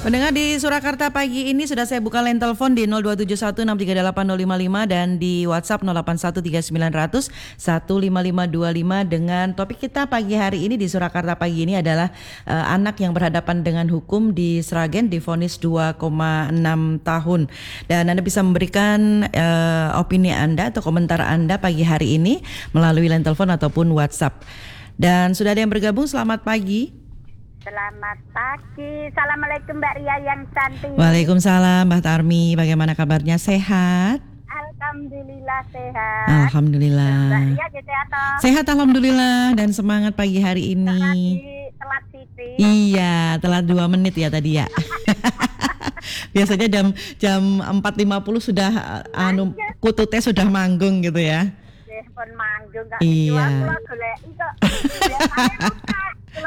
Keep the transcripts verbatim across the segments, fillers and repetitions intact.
Pendengar di Surakarta pagi ini sudah saya buka line telepon di nol dua tujuh satu enam tiga delapan nol lima lima dan di WhatsApp nol delapan satu tiga sembilan nol nol satu lima lima dua lima dengan topik kita pagi hari ini di Surakarta pagi ini adalah uh, anak yang berhadapan dengan hukum di Sragen divonis dua koma enam tahun. Dan Anda bisa memberikan uh, opini Anda atau komentar Anda pagi hari ini melalui line telepon ataupun WhatsApp. Dan sudah ada yang bergabung, selamat pagi. Selamat pagi. Assalamualaikum Mbak Ria yang cantik. Waalaikumsalam Mbak Tarmi. Bagaimana kabarnya? Sehat? Alhamdulillah sehat. Alhamdulillah. Mbak Ria sehat toh? Sehat alhamdulillah dan semangat pagi hari ini. Telat, telat siti. Iya, telat dua menit ya tadi ya. Biasanya jam jam empat lima puluh sudah anu kututnya sudah manggung gitu ya. Nggih, pun manggung kok. Iya. Kula goleki kok. Kula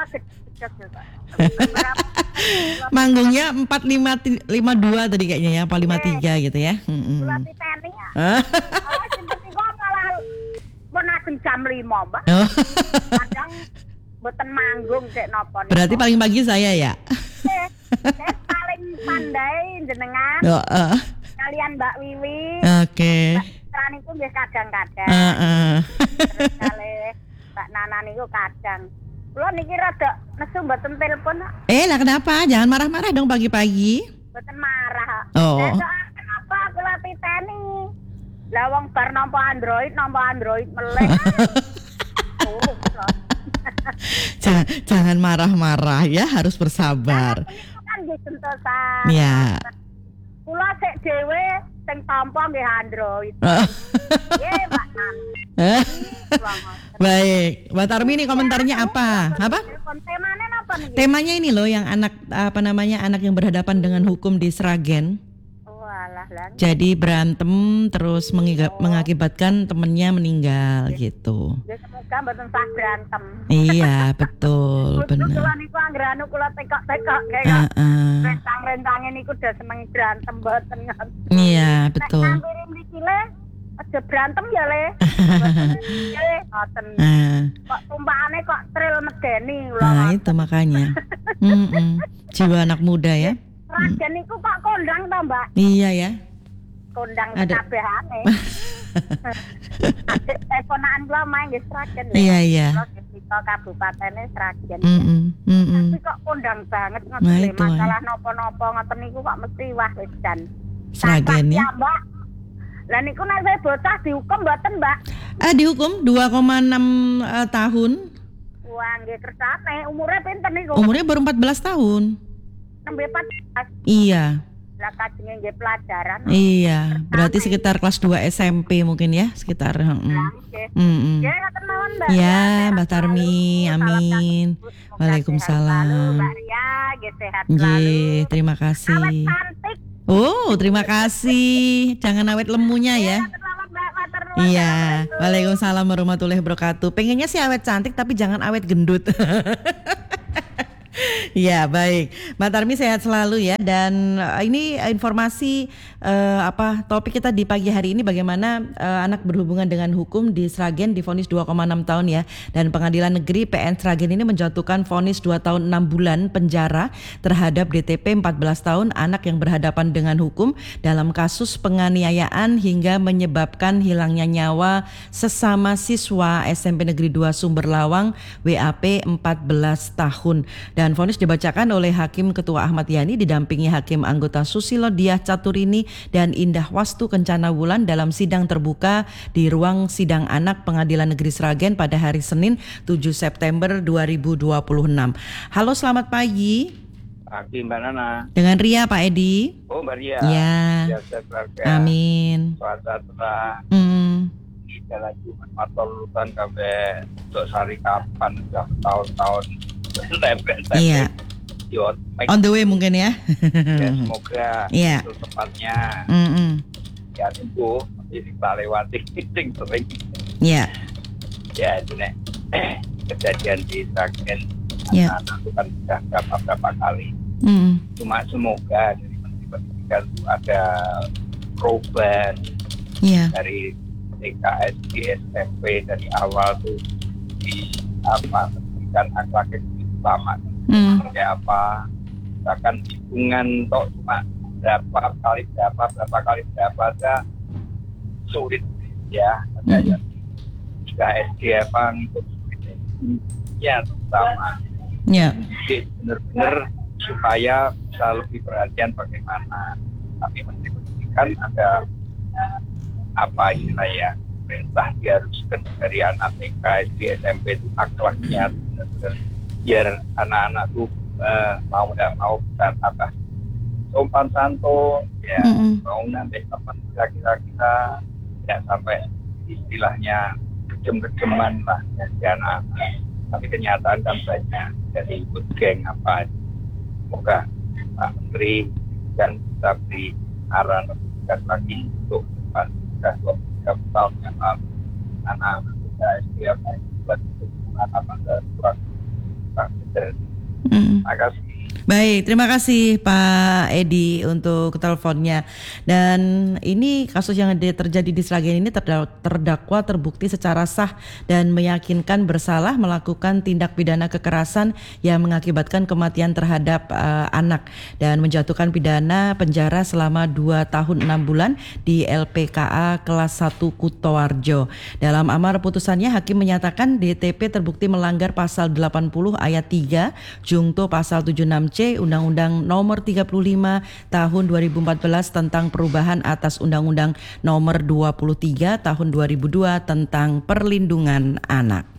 Manggungnya empat lima lima dua tadi kayaknya ya, apa lima tiga gitu ya. Heeh. Kula titeni ya. Oh, sinten kok malah menaken jam lima, Mbak. Kadang mboten manggung sik napa. Berarti paling pagi saya ya. Saya paling pandai jenengan. Heeh. Kalian Mbak Wiwi. Oke. Mbak niku nggih kadang-kadang. Heeh. Terus kali Mbak Nana niku kadang. Kulo niki rada nesu mboten telepon. Eh, lah kenapa? Jangan marah-marah dong pagi-pagi. Mboten marah. Oh. Lah kenapa kula titeni? Lah wong bar nampa Android, nampa Android melek. Oh, jangan, jangan marah-marah ya, harus bersabar. Niku kan nggih sentosan. Ya. Kula sik dhewe sing tampa nggih Android. Nggih, Mbak Nana. Baik, Mbak Tarmi ini komentarnya apa? Apa? Temanya apa nih? Temanya ini loh yang anak apa namanya anak yang berhadapan dengan hukum di Sragen. Walah lah. Jadi berantem terus mengiga, mengakibatkan temennya meninggal gitu. Ya semoga mboten sah berantem. Iya betul benar. Kula niku anggere anu kula tekok-tekok kayak Uh-uh. rentang-rentange niku udah seneng berantem mboten. Iya betul. Nek ngambil mriki le aja berantem ya le. Nggih, ngoten. Nah, Kok tumpakane kok tril medeni kula. nah itu makanya. Mm-mm. Jiwa anak muda ya. Ragen niku kok kondang to, Mbak? Iya ya. Kondang Ada. kabehane. Teleponan kula main nggih Sragen. Iya iya. Kula kabupatene Sragen. Mm-mm. Mm-mm. Tapi kok kondang banget Nah, ngoten itu, masalah napa-napa ngoten niku kok mesti wah wis jan. Sragen ya. Mbak. Lah niku nek saya bocah dihukum mboten, Mbak? Ah dihukum dua koma enam uh, tahun. Wah, nggih kersane. Umure pinten niku? Umurnya baru empat belas tahun. Nembe empat belas. Iya. Lah kajenge nggih pelajaran. Iya, berarti sekitar kelas dua S M P mungkin ya, sekitar. Lah, heeh. nggih. Mm-mm. Ya, ngaten mawon, Mbak. Ya, Sehat Mbak Tarmi, selalu. Salam amin. satu. Semoga Waalaikumsalam. sehat selalu, Mbak Ria, nggih sehat selalu. Nggih, terima Awet kasih. cantik. Oh, terima kasih. Jangan awet lemunya ya. Selamat Mbak Matur nuwun. Iya, Assalamualaikum. Waalaikumsalam warahmatullahi wabarakatuh. Pengennya sih awet cantik tapi jangan awet gendut. Ya baik, Mbak Tarmi sehat selalu ya. Dan uh, ini informasi uh, apa topik kita di pagi hari ini bagaimana uh, anak berhubungan dengan hukum di Sragen divonis dua koma enam tahun ya. Dan Pengadilan Negeri P N Sragen ini menjatuhkan vonis dua tahun enam bulan penjara terhadap D T P empat belas tahun anak yang berhadapan dengan hukum dalam kasus penganiayaan hingga menyebabkan hilangnya nyawa sesama siswa S M P Negeri dua Sumberlawang W A P empat belas tahun. Dan vonis dibacakan oleh Hakim Ketua Ahmad Yani didampingi Hakim anggota Susilo Diah Caturini dan Indah Wastu Kencana Wulan dalam sidang terbuka di ruang sidang anak Pengadilan Negeri Sragen pada hari Senin tujuh September dua ribu dua puluh enam. Halo, selamat pagi. Pagi Mbak Nana. Dengan Ria Pak Edi. Oh Mbak Ria. Ya. Biasa keluarga. Amin. Suara terang. Hmm. Kita lagi matolutan sampai untuk sari kapan sudah tahun-tahun tempe-tempe. Iya. Yot. On the way mungkin ya. Ya, semoga Iya. itu tepatnya. Mm-mm. Ya tunggu ini kita lewati sering-sering. Iya. Ya itu nek kejadian di Sragen. Iya. Anak itu kan sudah berapa-berapa kali. Mm. Cuma semoga dari Menteri Pendidikan itu ada perubahan Iya. dari T K S D S M P dari awal tuh di apa pendidikan akhlak itu utama Mm. seperti apa bahkan hitungan toh cuma berapa kali berapa berapa kali berapa ada sulit ya, ada Hmm. yang sudah S D apa untuk sulit ya sama. Ya. Jadi benar-benar supaya bisa lebih perhatian bagaimana tapi Menteri Pendidikan ada apa istilah ya, perintah diharuskan dari anak T K, S D, S M P itu akhlaknya benar-benar biar anak-anak tuh uh, mau tidak mau bisa tambah sopan santun ya, Mm-mm. mau nanti teman kira-kira kita tidak sampai istilahnya kejem-kejeman lah dari anak-anak, tapi kenyataan kan banyak dari ikut geng apa. Semoga Pak Menteri dan bisa beri arahan dan lagi untuk depan sudah dua puluh tiga tahun yang lalu anak-anak sudah S D apa buat apa kurang kurang benar. Mm. Terima kasih. Baik, terima kasih Pak Edi untuk teleponnya. Dan ini kasus yang terjadi di Sragen ini terdakwa terbukti secara sah dan meyakinkan bersalah melakukan tindak pidana kekerasan yang mengakibatkan kematian terhadap uh, anak dan menjatuhkan pidana penjara selama dua tahun enam bulan di L P K A kelas satu Kutoarjo. Dalam amar putusannya, hakim menyatakan D T P terbukti melanggar pasal delapan puluh ayat tiga, jungto pasal tujuh puluh enam C Undang-Undang Nomor tiga puluh lima Tahun dua ribu empat belas tentang perubahan atas Undang-Undang Nomor dua puluh tiga Tahun dua ribu dua tentang perlindungan anak.